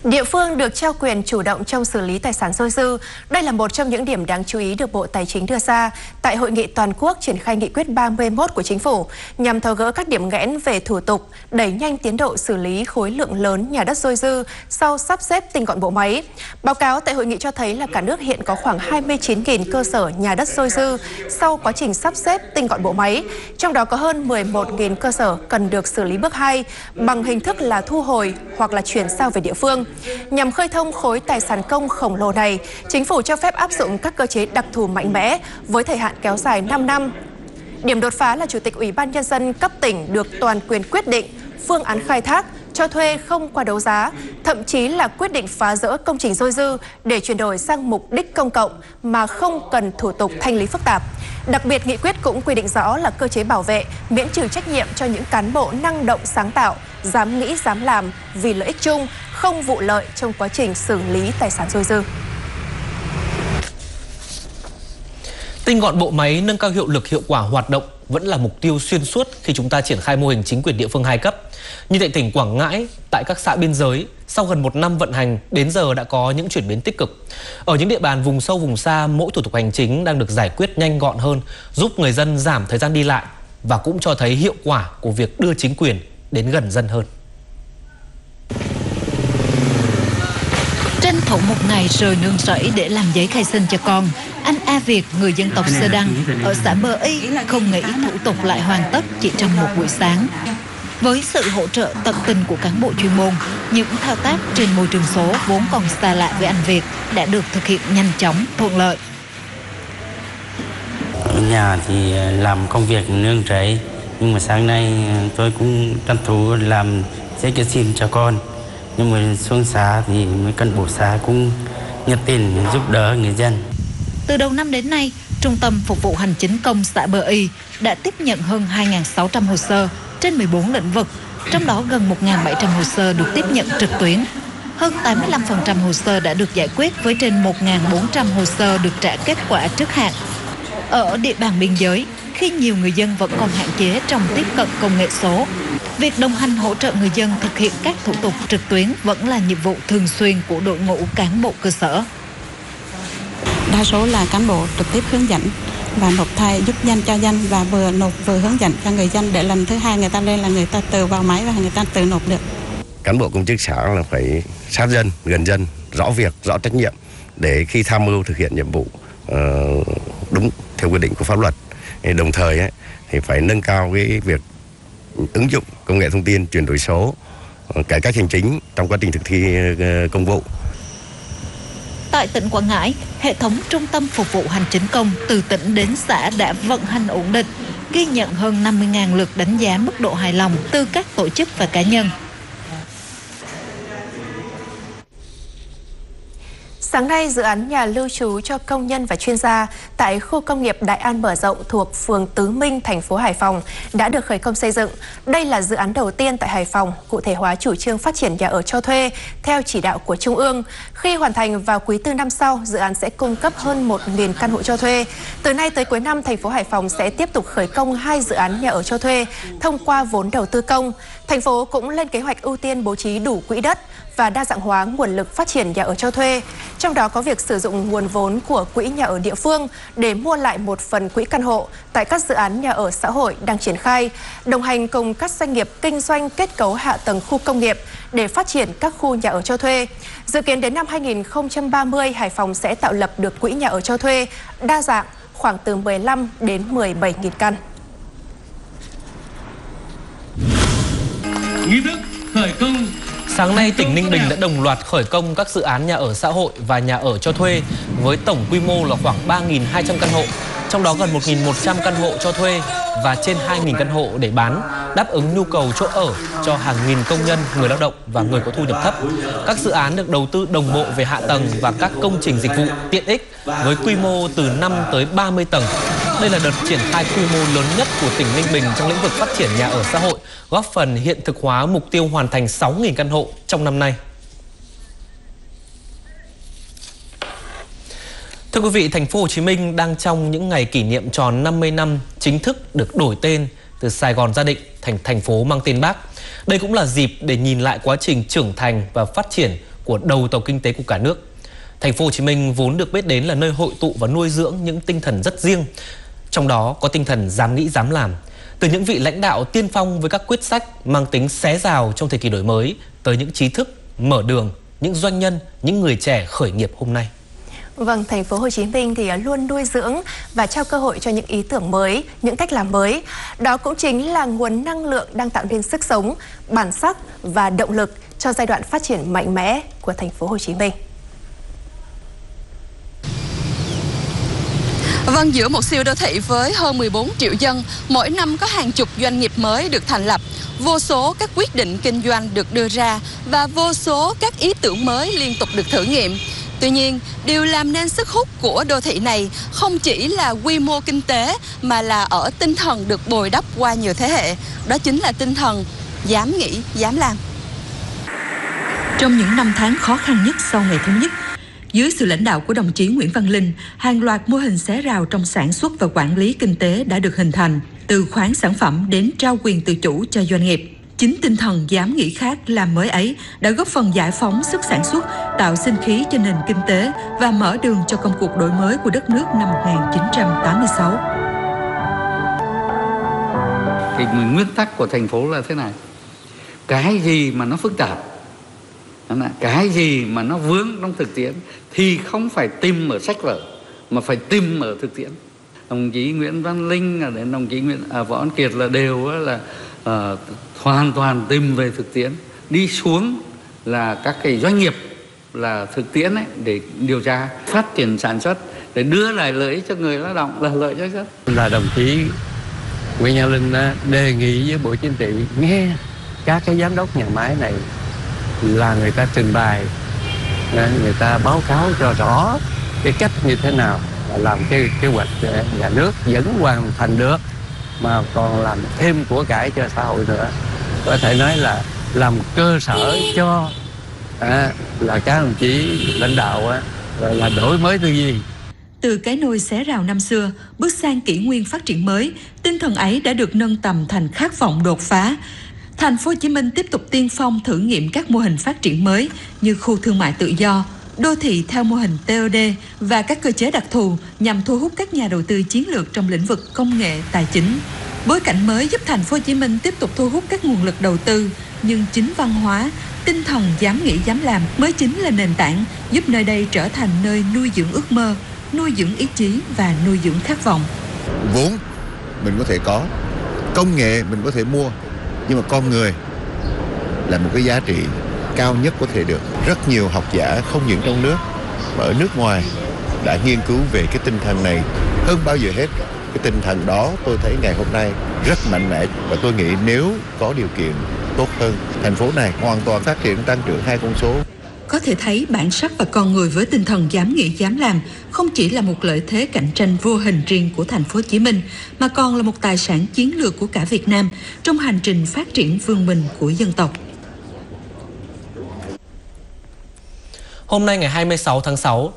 Địa phương được trao quyền chủ động trong xử lý tài sản dôi dư. Đây là một trong những điểm đáng chú ý được Bộ Tài chính đưa ra tại Hội nghị toàn quốc triển khai nghị quyết 31 của Chính phủ nhằm tháo gỡ các điểm nghẽn về thủ tục, đẩy nhanh tiến độ xử lý khối lượng lớn nhà đất dôi dư sau sắp xếp tinh gọn bộ máy. Báo cáo tại hội nghị cho thấy là cả nước hiện có khoảng 29.000 cơ sở nhà đất dôi dư sau quá trình sắp xếp tinh gọn bộ máy, trong đó có hơn 11.000 cơ sở cần được xử lý bước 2 bằng hình thức là thu hồi hoặc là chuyển giao về địa phương. Nhằm khơi thông khối tài sản công khổng lồ này, Chính phủ cho phép áp dụng các cơ chế đặc thù mạnh mẽ với thời hạn kéo dài 5 năm. Điểm đột phá là Chủ tịch Ủy ban Nhân dân cấp tỉnh được toàn quyền quyết định phương án khai thác, cho thuê không qua đấu giá, thậm chí là quyết định phá dỡ công trình dôi dư để chuyển đổi sang mục đích công cộng mà không cần thủ tục thanh lý phức tạp. Đặc biệt, nghị quyết cũng quy định rõ là cơ chế bảo vệ, miễn trừ trách nhiệm cho những cán bộ năng động sáng tạo, dám nghĩ, dám làm vì lợi ích chung, không vụ lợi trong quá trình xử lý tài sản dôi dư. Tinh gọn bộ máy, nâng cao hiệu lực hiệu quả hoạt động vẫn là mục tiêu xuyên suốt khi chúng ta triển khai mô hình chính quyền địa phương 2 cấp. Như tại tỉnh Quảng Ngãi, tại các xã biên giới, sau gần 1 năm vận hành, đến giờ đã có những chuyển biến tích cực. Ở những địa bàn vùng sâu vùng xa, mỗi thủ tục hành chính đang được giải quyết nhanh gọn hơn, giúp người dân giảm thời gian đi lại và cũng cho thấy hiệu quả của việc đưa chính quyền đến gần dân hơn. Tranh thủ một ngày rồi nương rẫy để làm giấy khai sinh cho con, anh A Việt, người dân tộc Sơ Đăng ở xã Bờ Y, không nghĩ thủ tục lại hoàn tất chỉ trong một buổi sáng. Với sự hỗ trợ tận tình của cán bộ chuyên môn, những thao tác trên môi trường số vốn còn xa lạ với anh Việt đã được thực hiện nhanh chóng, thuận lợi. Ở nhà thì làm công việc nương rẫy, nhưng mà sáng nay tôi cũng tranh thủ làm giấy khai sinh cho con. Nhưng mà xuống xã thì mấy cán bộ xã cũng nhiệt tình giúp đỡ người dân. Từ đầu năm đến nay, Trung tâm Phục vụ Hành chính công xã Bờ Y đã tiếp nhận hơn 2.600 hồ sơ trên 14 lĩnh vực, trong đó gần 1.700 hồ sơ được tiếp nhận trực tuyến. Hơn 85% hồ sơ đã được giải quyết với trên 1.400 hồ sơ được trả kết quả trước hạn. Ở địa bàn biên giới, khi nhiều người dân vẫn còn hạn chế trong tiếp cận công nghệ số, việc đồng hành hỗ trợ người dân thực hiện các thủ tục trực tuyến vẫn là nhiệm vụ thường xuyên của đội ngũ cán bộ cơ sở. Đa số là cán bộ trực tiếp hướng dẫn và nộp thay giúp dân cho dân, và vừa nộp vừa hướng dẫn cho người dân để lần thứ hai người ta lên là người ta tự vào máy và người ta tự nộp được. Cán bộ công chức xã là phải sát dân, gần dân, rõ việc, rõ trách nhiệm để khi tham mưu thực hiện nhiệm vụ đúng theo quy định của pháp luật. Đồng thời thì phải nâng cao cái việc ứng dụng công nghệ thông tin, chuyển đổi số, cải cách hành chính trong quá trình thực thi công vụ. Tại tỉnh Quảng Ngãi, hệ thống trung tâm phục vụ hành chính công từ tỉnh đến xã đã vận hành ổn định, ghi nhận hơn 50.000 lượt đánh giá mức độ hài lòng từ các tổ chức và cá nhân. Sáng nay, dự án nhà lưu trú cho công nhân và chuyên gia tại khu công nghiệp Đại An mở rộng thuộc phường Tứ Minh, thành phố Hải Phòng đã được khởi công xây dựng. Đây là dự án đầu tiên tại Hải Phòng, cụ thể hóa chủ trương phát triển nhà ở cho thuê theo chỉ đạo của Trung ương. Khi hoàn thành vào quý 4 năm sau, dự án sẽ cung cấp hơn 1.000 căn hộ cho thuê. Từ nay tới cuối năm, thành phố Hải Phòng sẽ tiếp tục khởi công 2 dự án nhà ở cho thuê thông qua vốn đầu tư công. Thành phố cũng lên kế hoạch ưu tiên bố trí đủ quỹ đất và đa dạng hóa nguồn lực phát triển nhà ở cho thuê. Trong đó có việc sử dụng nguồn vốn của quỹ nhà ở địa phương để mua lại một phần quỹ căn hộ tại các dự án nhà ở xã hội đang triển khai, đồng hành cùng các doanh nghiệp kinh doanh kết cấu hạ tầng khu công nghiệp để phát triển các khu nhà ở cho thuê. Dự kiến đến năm 2030, Hải Phòng sẽ tạo lập được quỹ nhà ở cho thuê đa dạng khoảng từ 15 đến 17.000 căn. Nghi thức khởi công. Sáng nay, tỉnh Ninh Bình đã đồng loạt khởi công các dự án nhà ở xã hội và nhà ở cho thuê với tổng quy mô là khoảng 3.200 căn hộ, trong đó gần 1.100 căn hộ cho thuê và trên 2.000 căn hộ để bán, đáp ứng nhu cầu chỗ ở cho hàng nghìn công nhân, người lao động và người có thu nhập thấp. Các dự án được đầu tư đồng bộ về hạ tầng và các công trình dịch vụ tiện ích với quy mô từ 5 tới 30 tầng. Đây là đợt triển khai quy mô lớn nhất của tỉnh Ninh Bình trong lĩnh vực phát triển nhà ở xã hội, góp phần hiện thực hóa mục tiêu hoàn thành 6.000 căn hộ trong năm nay. Thưa quý vị, thành phố Hồ Chí Minh đang trong những ngày kỷ niệm tròn 50 năm chính thức được đổi tên từ Sài Gòn gia định thành thành phố mang tên Bác. Đây cũng là dịp để nhìn lại quá trình trưởng thành và phát triển của đầu tàu kinh tế của cả nước. Thành phố Hồ Chí Minh vốn được biết đến là nơi hội tụ và nuôi dưỡng những tinh thần rất riêng, trong đó có tinh thần dám nghĩ dám làm. Từ những vị lãnh đạo tiên phong với các quyết sách mang tính xé rào trong thời kỳ đổi mới tới những trí thức mở đường, những doanh nhân, những người trẻ khởi nghiệp hôm nay. Vâng, Thành phố Hồ Chí Minh thì luôn nuôi dưỡng và trao cơ hội cho những ý tưởng mới, những cách làm mới. Đó cũng chính là nguồn năng lượng đang tạo nên sức sống, bản sắc và động lực cho giai đoạn phát triển mạnh mẽ của Thành phố Hồ Chí Minh. Vâng, giữa một siêu đô thị với hơn 14 triệu dân, mỗi năm có hàng chục doanh nghiệp mới được thành lập, vô số các quyết định kinh doanh được đưa ra và vô số các ý tưởng mới liên tục được thử nghiệm. Tuy nhiên, điều làm nên sức hút của đô thị này không chỉ là quy mô kinh tế mà là ở tinh thần được bồi đắp qua nhiều thế hệ. Đó chính là tinh thần dám nghĩ, dám làm. Trong những năm tháng khó khăn nhất sau ngày thống nhất, dưới sự lãnh đạo của đồng chí Nguyễn Văn Linh, hàng loạt mô hình xé rào trong sản xuất và quản lý kinh tế đã được hình thành, từ khoán sản phẩm đến trao quyền tự chủ cho doanh nghiệp. Chính tinh thần dám nghĩ khác làm mới ấy đã góp phần giải phóng sức sản xuất, tạo sinh khí cho nền kinh tế và mở đường cho công cuộc đổi mới của đất nước năm 1986. Cái nguyên tắc của thành phố là thế này: cái gì mà nó phức tạp, cái gì mà nó vướng trong thực tiễn thì không phải tìm ở sách vở mà phải tìm ở thực tiễn. Đồng chí Nguyễn Văn Linh đến đồng chí Võ Văn Kiệt là đều là hoàn toàn tìm về thực tiễn, đi xuống là các cái doanh nghiệp là thực tiễn ấy, để điều tra phát triển sản xuất, để đưa lại lợi ích cho người lao động, là lợi cho dân. Là đồng chí Nguyễn Văn Linh đề nghị với Bộ Chính trị nghe các cái giám đốc nhà máy này là người ta trình bày, người ta báo cáo cho rõ cái cách như thế nào làm cái kế hoạch nhà nước vẫn hoàn thành được mà còn làm thêm của cải cho xã hội nữa. Có thể nói là làm cơ sở cho là các đồng chí lãnh đạo là đổi mới tư duy. Từ cái nôi xé rào năm xưa, bước sang kỷ nguyên phát triển mới, tinh thần ấy đã được nâng tầm thành khát vọng đột phá. Thành phố Hồ Chí Minh tiếp tục tiên phong thử nghiệm các mô hình phát triển mới như khu thương mại tự do, đô thị theo mô hình TOD và các cơ chế đặc thù nhằm thu hút các nhà đầu tư chiến lược trong lĩnh vực công nghệ, tài chính. Bối cảnh mới giúp Thành phố Hồ Chí Minh tiếp tục thu hút các nguồn lực đầu tư, nhưng chính văn hóa, tinh thần dám nghĩ dám làm mới chính là nền tảng giúp nơi đây trở thành nơi nuôi dưỡng ước mơ, nuôi dưỡng ý chí và nuôi dưỡng khát vọng. Vốn mình có thể có, công nghệ mình có thể mua, nhưng mà con người là một cái giá trị cao nhất có thể được. Rất nhiều học giả không những trong nước mà ở nước ngoài đã nghiên cứu về cái tinh thần này. Hơn bao giờ hết, cái tinh thần đó tôi thấy ngày hôm nay rất mạnh mẽ, và tôi nghĩ nếu có điều kiện tốt hơn, thành phố này hoàn toàn phát triển tăng trưởng 2 con số. Có thể thấy bản sắc và con người với tinh thần dám nghĩ dám làm không chỉ là một lợi thế cạnh tranh vô hình riêng của Thành phố Hồ Chí Minh mà còn là một tài sản chiến lược của cả Việt Nam trong hành trình phát triển vươn mình của dân tộc. Hôm nay ngày 26 tháng 6,